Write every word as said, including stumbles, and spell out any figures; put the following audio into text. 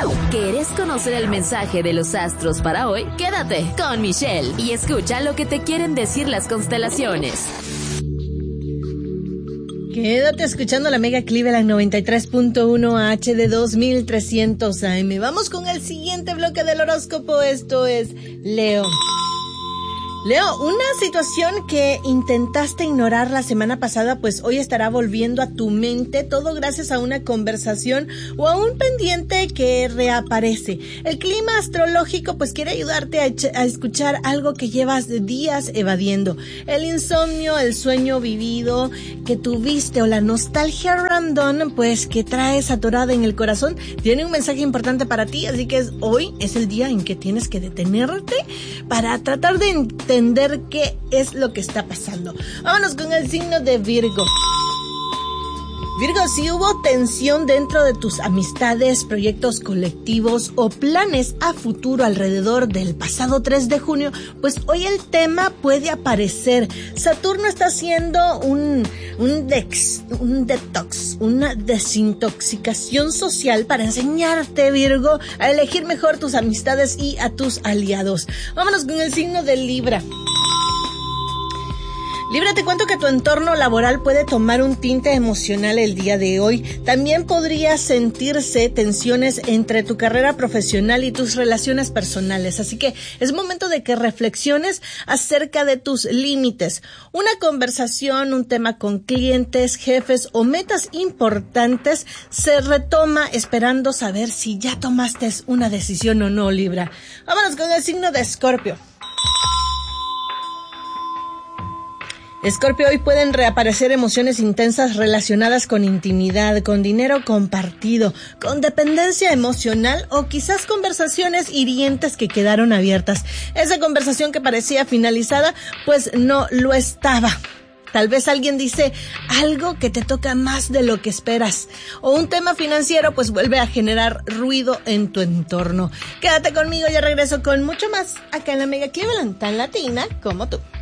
¿Quieres conocer el mensaje de los astros para hoy? Quédate con Michelle y escucha lo que te quieren decir las constelaciones. Quédate escuchando la Mega Cleveland noventa y tres punto uno H D dos mil trescientos A M. Vamos con el siguiente bloque del horóscopo. Esto es Leo. Leo, una situación que intentaste ignorar la semana pasada, pues hoy estará volviendo a tu mente, todo gracias a una conversación o a un pendiente que reaparece. El clima astrológico pues quiere ayudarte a, ech- a escuchar algo que llevas días evadiendo. El insomnio, el sueño vivido que tuviste o la nostalgia random pues que traes atorada en el corazón, tiene un mensaje importante para ti, así que es, hoy es el día en que tienes que detenerte para tratar de entender qué es lo que está pasando. Vámonos con el signo de Virgo. Virgo, si hubo tensión dentro de tus amistades, proyectos colectivos o planes a futuro alrededor del pasado tres de junio, pues hoy el tema puede aparecer. Saturno está haciendo un, un, dex, un detox, una desintoxicación social para enseñarte, Virgo, a elegir mejor tus amistades y a tus aliados. Vámonos con el signo de Libra. Libra, te cuento que tu entorno laboral puede tomar un tinte emocional el día de hoy. También podría sentirse tensiones entre tu carrera profesional y tus relaciones personales. Así que es momento de que reflexiones acerca de tus límites. Una conversación, un tema con clientes, jefes o metas importantes se retoma esperando saber si ya tomaste una decisión o no, Libra. Vámonos con el signo de Escorpio. Escorpio, hoy pueden reaparecer emociones intensas relacionadas con intimidad, con dinero compartido, con dependencia emocional o quizás conversaciones hirientes que quedaron abiertas. Esa conversación que parecía finalizada, pues no lo estaba. Tal vez alguien dice algo que te toca más de lo que esperas. O un tema financiero pues vuelve a generar ruido en tu entorno. Quédate conmigo, yo regreso con mucho más acá en la Mega Cleveland, tan latina como tú.